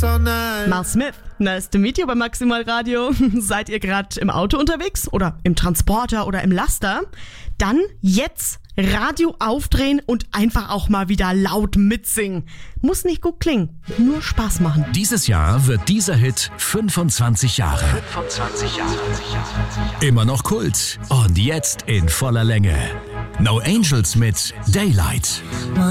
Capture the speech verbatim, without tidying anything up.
all night. Mal Smith, nice to meet you bei Maximal Radio. Seid ihr gerade im Auto unterwegs oder im Transporter oder im Laster? Dann jetzt Radio aufdrehen und einfach auch mal wieder laut mitsingen. Muss nicht gut klingen, nur Spaß machen. Dieses Jahr wird dieser Hit fünfundzwanzig Jahre. fünfundzwanzig Jahre. Immer noch Kult und jetzt in voller Länge. No Angels mit Daylight.